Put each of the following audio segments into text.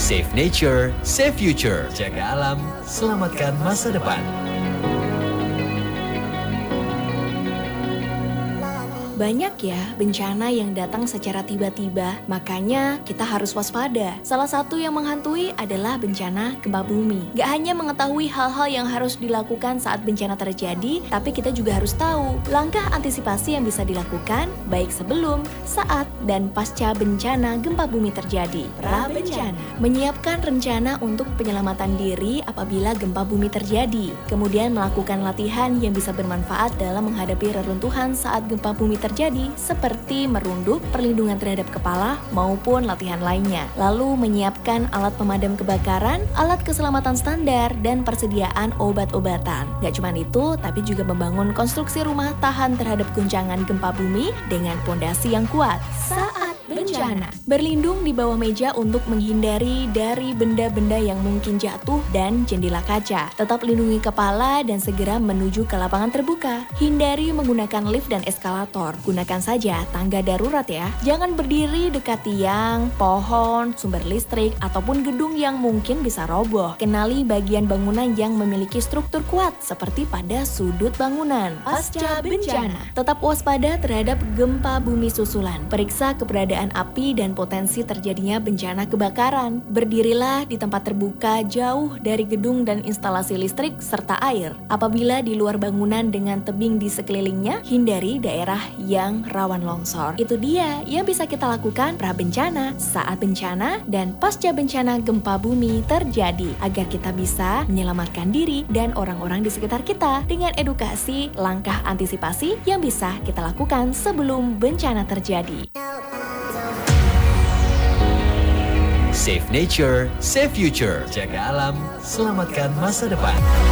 Save nature, save future. Jaga alam, selamatkan masa depan. Banyak ya bencana yang datang secara tiba-tiba, makanya kita harus waspada. Salah satu yang menghantui adalah bencana gempa bumi. Gak hanya mengetahui hal-hal yang harus dilakukan saat bencana terjadi, tapi kita juga harus tahu langkah antisipasi yang bisa dilakukan baik sebelum, saat, dan pasca bencana gempa bumi terjadi. Pra-bencana menyiapkan rencana untuk penyelamatan diri apabila gempa bumi terjadi, kemudian melakukan latihan yang bisa bermanfaat dalam menghadapi reruntuhan saat gempa bumi terjadi seperti merunduk, perlindungan terhadap kepala, maupun latihan lainnya. Lalu menyiapkan alat pemadam kebakaran, alat keselamatan standar, dan persediaan obat-obatan. Gak cuma itu, tapi juga membangun konstruksi rumah tahan terhadap guncangan gempa bumi dengan pondasi yang kuat. Saat bencana, berlindung di bawah meja untuk menghindari dari benda-benda yang mungkin jatuh dan jendela kaca. Tetap lindungi kepala dan segera menuju ke lapangan terbuka. Hindari menggunakan lift dan eskalator. Gunakan saja tangga darurat ya. Jangan berdiri dekat tiang, pohon, sumber listrik, ataupun gedung yang mungkin bisa roboh. Kenali bagian bangunan yang memiliki struktur kuat seperti pada sudut bangunan. Pasca bencana, tetap waspada terhadap gempa bumi susulan. Periksa keberadaan api dan potensi terjadinya bencana kebakaran. Berdirilah di tempat terbuka jauh dari gedung dan instalasi listrik serta air. Apabila di luar bangunan dengan tebing di sekelilingnya, hindari daerah yang rawan longsor. Itu dia yang bisa kita lakukan pra-bencana, saat bencana, dan pasca bencana gempa bumi terjadi agar kita bisa menyelamatkan diri dan orang-orang di sekitar kita dengan edukasi langkah antisipasi yang bisa kita lakukan sebelum bencana terjadi. Save nature, save future. Jaga alam, selamatkan masa depan.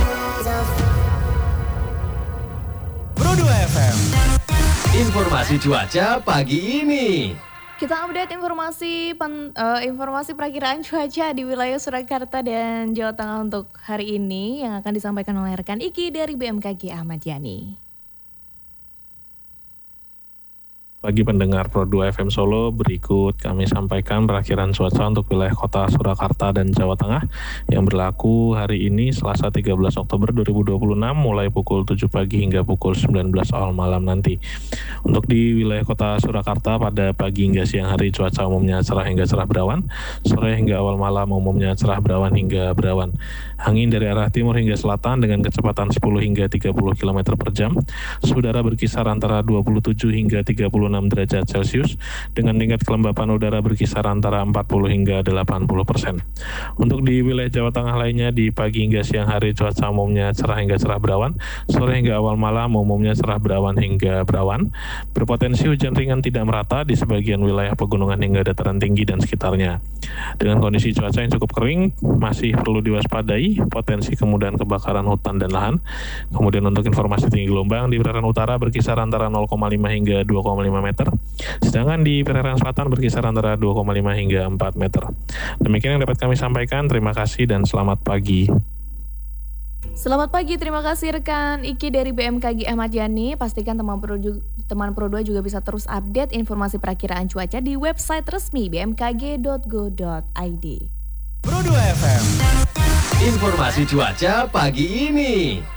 Pro2 FM. Informasi cuaca pagi ini. Kita update informasi perakiraan cuaca di wilayah Surakarta dan Jawa Tengah untuk hari ini yang akan disampaikan oleh rekan Iki dari BMKG Ahmad Yani. Bagi pendengar Pro2 FM Solo, berikut kami sampaikan perakiraan cuaca untuk wilayah kota Surakarta dan Jawa Tengah yang berlaku hari ini Selasa 13 Oktober 2026 mulai pukul 7 pagi hingga pukul 19 awal malam nanti. Untuk di wilayah kota Surakarta pada pagi hingga siang hari cuaca umumnya cerah hingga cerah berawan, sore hingga awal malam umumnya cerah berawan hingga berawan. Angin dari arah timur hingga selatan dengan kecepatan 10 hingga 30 km per jam. Suhu udara berkisar antara 27 hingga 36 derajat Celcius dengan tingkat kelembapan udara berkisar antara 40 hingga 80%. Untuk di wilayah Jawa Tengah lainnya di pagi hingga siang hari cuaca umumnya cerah hingga cerah berawan, sore hingga awal malam umumnya cerah berawan hingga berawan. Berpotensi hujan ringan tidak merata di sebagian wilayah pegunungan hingga dataran tinggi dan sekitarnya. Dengan kondisi cuaca yang cukup kering, masih perlu diwaspadai potensi kemudahan kebakaran hutan dan lahan. Kemudian untuk informasi tinggi gelombang di perairan utara berkisar antara 0,5 hingga 2,5 meter, sedangkan di perairan selatan berkisar antara 2,5 hingga 4 meter. Demikian yang dapat kami sampaikan, terima kasih dan selamat pagi. Selamat pagi, terima kasih rekan Iki dari BMKG Ahmad Yani. Pastikan teman Pro2 juga bisa terus update informasi perakiraan cuaca di website resmi bmkg.go.id. Pro2 FM. Informasi cuaca pagi ini.